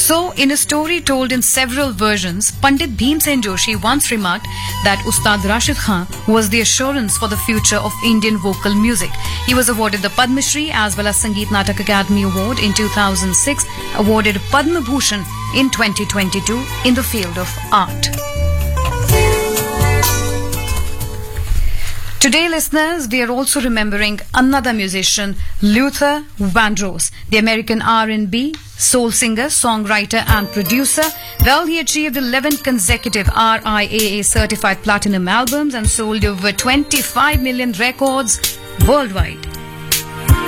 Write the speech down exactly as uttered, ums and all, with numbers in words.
So, in a story told in several versions, Pandit Bhimsen Joshi once remarked that Ustad Rashid Khan was the assurance for the future of Indian vocal music. He was awarded the Padma Shri as well as Sangeet Natak Academy Award in two thousand six, awarded Padma Bhushan in twenty twenty-two in the field of art. Today, listeners, we are also remembering another musician, Luther Vandross, the American R and B soul singer, songwriter and producer. Well, he achieved eleven consecutive R I A A certified platinum albums and sold over twenty-five million records worldwide.